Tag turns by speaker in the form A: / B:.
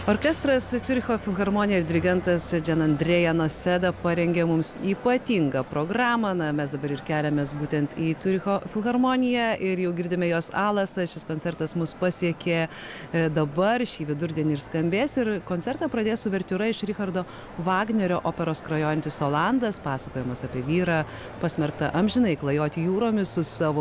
A: Orkestras Ciuricho filharmonija ir dirigentas Gianandrea Noseda parengė mums ypatingą programą. Mes dabar ir keliamės būtent į Ciuricho filharmoniją ir jau girdime jos alasą. Šis koncertas mus pasiekė dabar, šį vidurdienį ir skambės. Ir koncertą pradės uvertiūra iš Richardo Vagnerio operos Klajojantis Olandas, pasakojimas apie vyrą pasmerktą amžinai klajoti jūromis su savo